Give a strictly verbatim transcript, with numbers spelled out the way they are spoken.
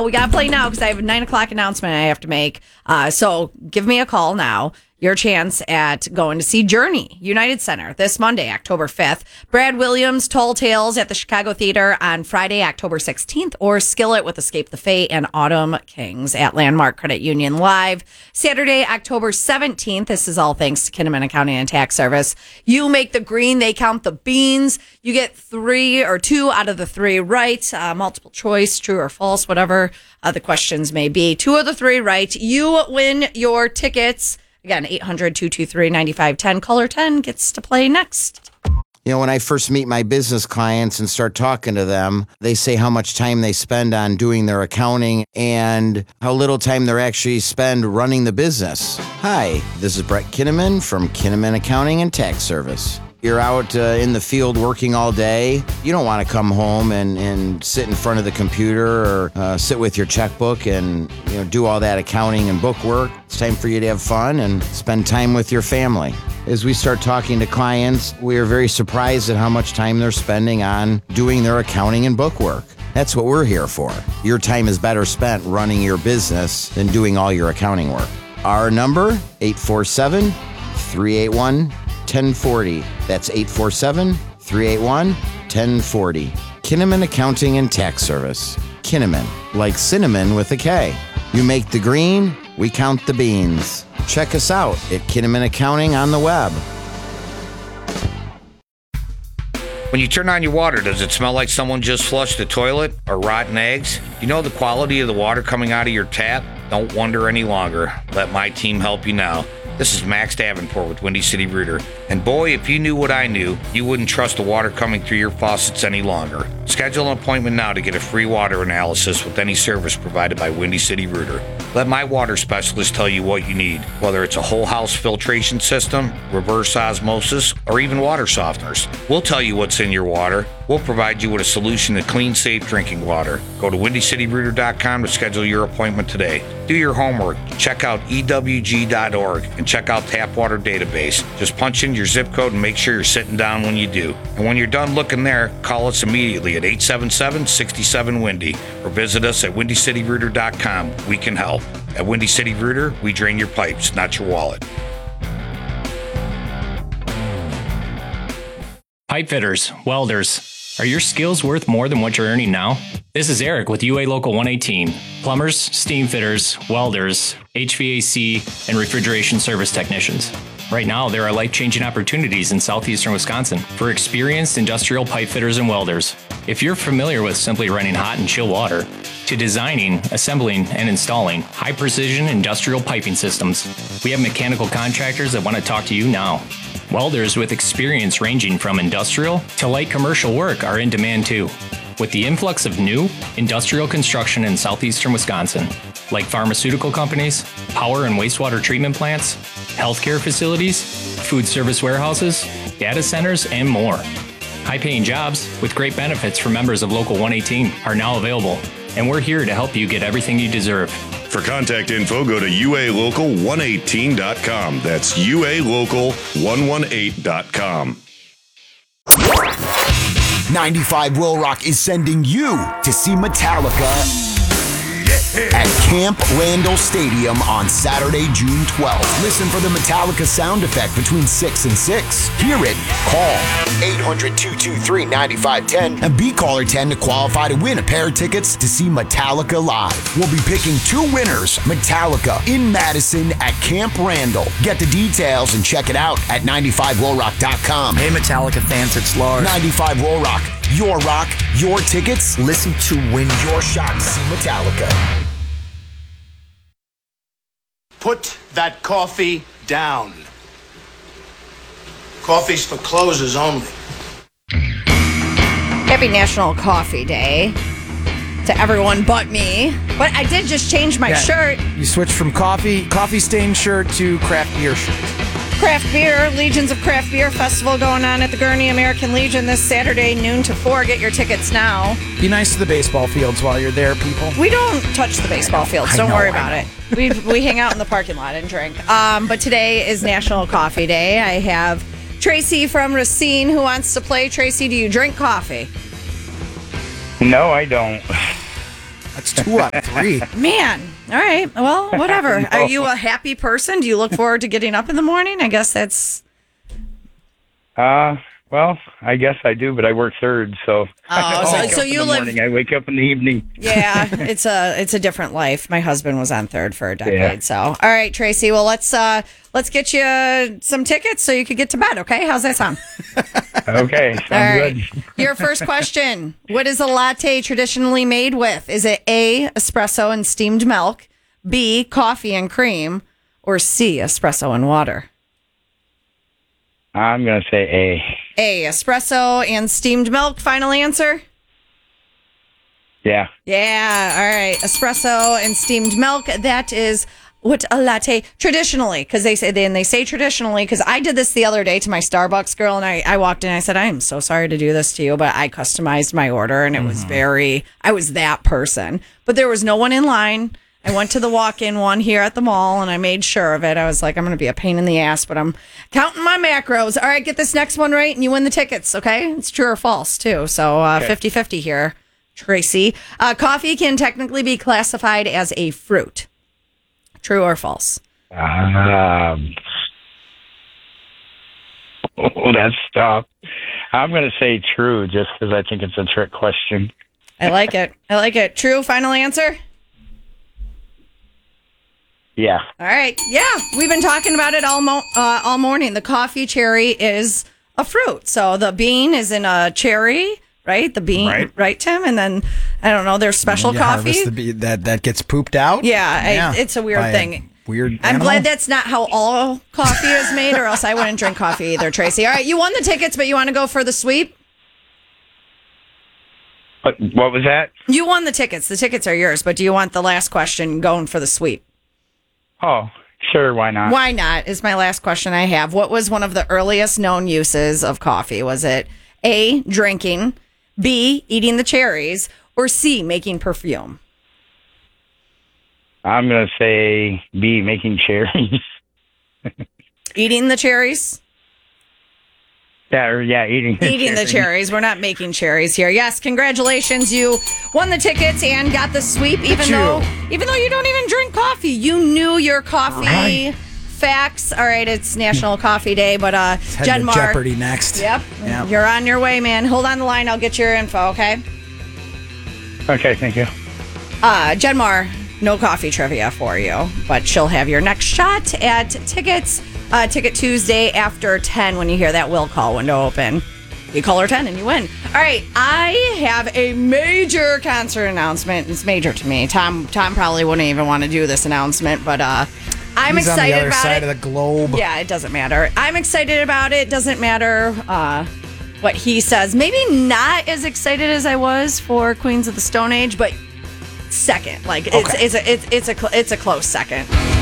now. We got to play now because I have a nine o'clock announcement I have to make. Uh, so give me a call now. Your chance at going to see Journey, United Center, this Monday, October fifth. Brad Williams, Tall Tales at the Chicago Theater on Friday, October sixteenth, or Skillet with Escape the Fate and Autumn Kings at Landmark Credit Union Live. Saturday, October seventeenth. This is all thanks to Kinnaman Accounting and Tax Service. You make the green, they count the beans. You get three or two out of the three right. Uh, multiple choice, true or false, whatever uh, the questions may be. Two of the three right. You win your tickets. Again, eight hundred, two two three, nine five one zero. Caller ten gets to play next. You know, when I first meet my business clients and start talking to them, they say how much time they spend on doing their accounting and how little time they actually spend running the business. Hi, this is Brett Kinnaman from Kinnaman Accounting and Tax Service. You're out uh, in the field working all day. You don't want to come home and, and sit in front of the computer or uh, sit with your checkbook and you know do all that accounting and book work. It's time for you to have fun and spend time with your family. As we start talking to clients, we are very surprised at how much time they're spending on doing their accounting and book work. That's what we're here for. Your time is better spent running your business than doing all your accounting work. Our number, eight four seven, three eight one, one zero four zero. That's eight four seven, three eight one, one zero four zero. Kinnaman Accounting and Tax Service. Kinnaman, like cinnamon with a K. You make the green, we count the beans. Check us out at Kinnaman Accounting on the web. When you turn on your water, does it smell like someone just flushed the toilet or rotten eggs? You know the quality of the water coming out of your tap? Don't wonder any longer. Let my team help you now. This is Max Davenport with Windy City Rooter. And boy, if you knew what I knew, you wouldn't trust the water coming through your faucets any longer. Schedule an appointment now to get a free water analysis with any service provided by Windy City Rooter. Let my water specialist tell you what you need, whether it's a whole house filtration system, reverse osmosis, or even water softeners. We'll tell you what's in your water. We'll provide you with a solution to clean, safe drinking water. Go to windy city rooter dot com to schedule your appointment today. Do your homework. Check out E W G dot org and check out Tap Water Database. Just punch in your zip code and make sure you're sitting down when you do. And when you're done looking there, call us immediately at eight seven seven, six seven, Windy or visit us at windy city rooter dot com. We can help. At Windy City Rooter, we drain your pipes, not your wallet. Pipe fitters, welders. Are your skills worth more than what you're earning now? This is Eric with U A Local one eighteen. Plumbers, steam fitters, welders, H V A C, and refrigeration service technicians. Right now, there are life-changing opportunities in southeastern Wisconsin for experienced industrial pipe fitters and welders. If you're familiar with simply running hot and chill water, to designing, assembling, and installing high-precision industrial piping systems, we have mechanical contractors that want to talk to you now. Welders with experience ranging from industrial to light commercial work are in demand too. With the influx of new industrial construction in southeastern Wisconsin, like pharmaceutical companies, power and wastewater treatment plants, healthcare facilities, food service warehouses, data centers, and more. High-paying jobs with great benefits for members of Local one eighteen are now available, and we're here to help you get everything you deserve. For contact info, go to U A local one eighteen dot com. That's U A local one eighteen dot com. ninety-five Will Rock is sending you to see Metallica at Camp Randall Stadium on Saturday, June twelfth. Listen for the Metallica sound effect between six and six. Hear it. Call eight hundred, two two three, nine five one zero and be caller ten to qualify to win a pair of tickets to see Metallica live. We'll be picking two winners. Metallica in Madison at Camp Randall. Get the details and check it out at ninety-five will rock dot com. Hey, Metallica fans, it's Lars. ninety-five Will Rock. Your rock, your tickets. Listen to win your shot to see Metallica. Put that coffee down. Coffee's for closers only. Happy National Coffee Day to everyone but me. But I did just change my Yeah, shirt. You switched from coffee, coffee stained shirt to craft beer shirt. Craft Beer, Legions of Craft Beer Festival going on at the Gurney American Legion this Saturday, noon to four. Get your tickets now. Be nice to the baseball fields while you're there, people. We don't touch the baseball fields. Don't know, worry I about know. it. We we hang out in the parking lot and drink. Um, but today is National Coffee Day. I have Tracy from Racine who wants to play. Tracy, do you drink coffee? No, I don't. It's two out of three. Man. All right. Well, whatever. Are you a happy person? Do you look forward to getting up in the morning? I guess that's. Uh, well, I guess I do, but I work third, so. Oh, so, so you live. Morning. I wake up in the evening. Yeah, it's a it's a different life. My husband was on third for a decade. Yeah. So, all right, Tracy. Well, let's uh let's get you some tickets so you could get to bed. Okay, how's that sound? Okay, sounds All right. good. Your first question: what is a latte traditionally made with? Is it A, espresso and steamed milk, B, coffee and cream, or C, espresso and water? I'm gonna say A. A, espresso and steamed milk. Final answer? Yeah. Yeah. All right. Espresso and steamed milk. That is what a latte traditionally, because they say, then they say traditionally, because I did this the other day to my Starbucks girl, and I, I walked in and I said, I am so sorry to do this to you, but I customized my order, and it was very, I was that person. But there was no one in line. I went to the walk-in one here at the mall, and I made sure of it. I was like, I'm going to be a pain in the ass, but I'm counting my macros. All right, get this next one right, and you win the tickets, okay? It's true or false, too. So uh, fifty-fifty here, Tracy. Uh, coffee can technically be classified as a fruit. True or false? Um, oh, that's tough. I'm going to say true, just because I think it's a trick question. I like it. I like it. True, final answer? Yeah. All right. Yeah, we've been talking about it all mo- uh, all morning. The coffee cherry is a fruit. So the bean is in a cherry, right? The bean, right, right Tim? And then, I don't know, there's special You coffee. harvest the bee- that, that gets pooped out? Yeah, I, it's a weird By thing. Weird I'm animal? glad that's not how all coffee is made, or else I wouldn't drink coffee either, Tracy. All right, you won the tickets, but you want to go for the sweep? What, what was that? You won the tickets. The tickets are yours, but do you want the last question going for the sweep? Oh, sure, why not? Why not is my last question I have. What was one of the earliest known uses of coffee? Was it A, drinking, B, eating the cherries, or C, making perfume? I'm going to say B, making cherries. Eating the cherries? Yeah, or, yeah, eating the Eating the cherries. We're not making cherries here. Yes, congratulations. You won the tickets and got the sweep, even you. though even though you don't even drink coffee. You knew your coffee Right. facts. All right, it's National Coffee Day, but uh Head Jen to Mar. Jeopardy next. Yep. Yep. You're on your way, man. Hold on the line. I'll get your info, okay? Okay, thank you. Uh, Jen Mar, no coffee trivia for you, but she'll have your next shot at tickets. Uh, Ticket Tuesday after ten when you hear that will call window open. You call her ten and you win. All right, I have a major concert announcement. It's major to me. Tom Tom probably wouldn't even want to do this announcement, but uh, I'm He's excited on the other about side it. of the globe. Yeah, it doesn't matter. I'm excited about it. Doesn't matter uh, what he says. Maybe not as excited as I was for Queens of the Stone Age, but second. Like it's Okay. it's a it's it's a cl- it's a close second.